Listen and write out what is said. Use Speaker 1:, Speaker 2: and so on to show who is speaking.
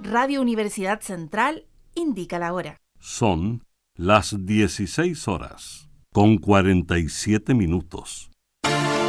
Speaker 1: Radio Universidad Central indica la hora.
Speaker 2: Son las 16 horas, con 47 minutos.